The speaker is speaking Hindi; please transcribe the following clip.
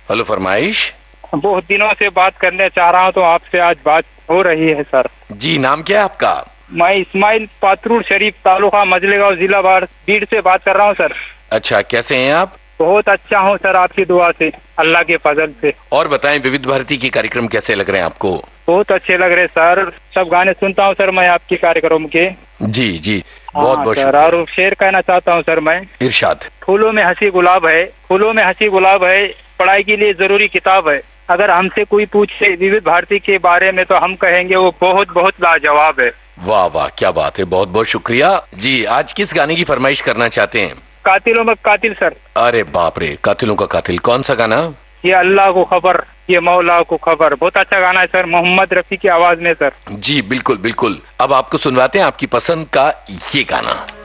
हेलो, फरमाइश। बहुत दिनों से बात करने चाह रहा हूँ, तो आपसे आज बात हो रही है सर। जी, नाम क्या है आपका? मैं इस्माइल पात्रुर शरीफ, तालुका मजलेगांव, जिला बीड़ से बात कर रहा हूँ सर। अच्छा, कैसे हैं आप? बहुत अच्छा हूँ सर, आपकी दुआ से, अल्लाह के फजल से। और बताएं, विविध भारती के कार्यक्रम कैसे लग रहे हैं आपको? बहुत अच्छे लग रहे सर, सब गाने सुनता हूँ सर मैं आपके कार्यक्रम के। जी जी, बहुत बहुत सर, और शेर कहना चाहता हूँ सर मैं। इरशाद। फूलों में हंसी गुलाब है, फूलों में हंसी गुलाब है, पढ़ाई के लिए जरूरी किताब है। अगर हमसे कोई पूछे विविध भारती के बारे में, तो हम कहेंगे वो बहुत बहुत लाजवाब है। वाह वाह, क्या बात है, बहुत बहुत शुक्रिया जी। आज किस गाने की फरमाइश करना चाहते हैं? कातिलों में कातिल सर। अरे बाप रे, कातिलों का कातिल, कौन सा गाना? ये अल्लाह को खबर, ये मौला को खबर। बहुत अच्छा गाना है सर, मोहम्मद रफी की आवाज में सर। जी बिल्कुल बिल्कुल, अब आपको सुनवाते हैं आपकी पसंद का ये गाना।